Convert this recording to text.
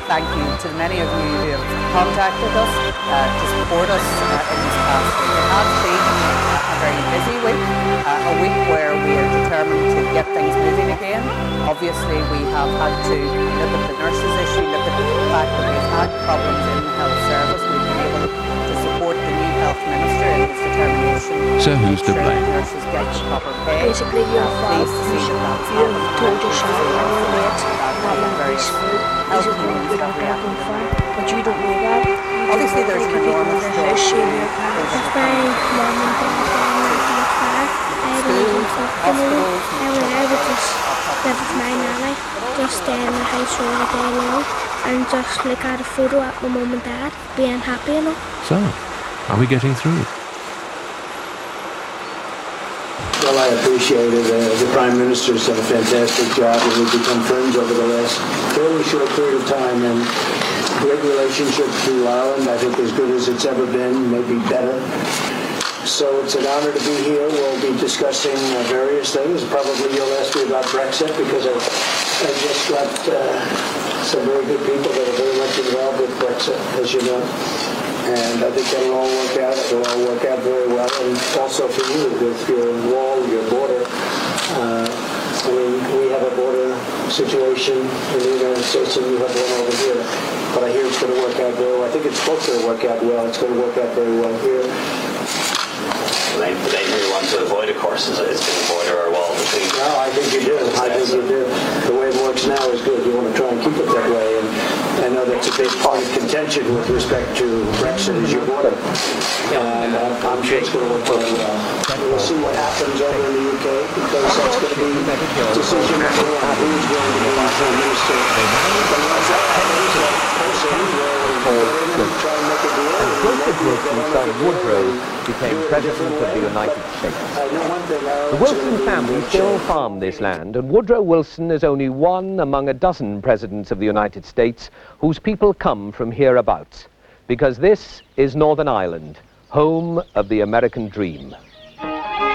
thank you to the many of you who have contacted us to support us in this past week. It has been a very busy week, a week where we are determined to get things moving again. Obviously, we have had to look at the nurses issue, look at the fact that we've had problems in the health service. We've been able to support the new health minister in his determination. So who's to blame? Nurses get the proper pay. Basically, you've told yourself that you're late, that language food is a good working for, but you don't know that. Obviously, there's an enormous job. It's my mum and dad going to the car. I don't talk to me. I would rather just live with my nanny, just stay in the house all the day long, and just look at a photo at my mum and dad, being happy enough. So, are we getting through? Well, I appreciate it. The Prime Minister's done a fantastic job, and we've become friends over the last fairly short period of time, and great relationship to Ireland. I think as good as it's ever been, maybe better. So it's an honor to be here. We'll be discussing various things. Probably you'll ask me about Brexit, because I just got some very good people that are very much involved with Brexit, as you know. And I think that'll all work out. It'll all work out very well. And also for you, with your wall, your border. I mean, we have a border situation in the United States, and you have one over here. But I hear it's going to work out very well. I think it's supposed to work out well. It's going to work out very well here. The main thing we want to avoid, of course, is getting a border or wall between. No, I think you do. I think you do. The way it works now is good. You want to try and keep it that way. And I know that's a big part of contention with respect to Brexit is your border. And I'm sure it's going to work very well. We'll see what happens over in the UK, because that's going to be decision number one. Who's going to be the Prime Minister? But once that happens, person will try and make a deal. Joseph Wilson's son Woodrow became President of the United States. The Wilson family still farm this land, and Woodrow Wilson is only one among a dozen presidents of the United States whose people come from hereabouts, because this is Northern Ireland, home of the American dream.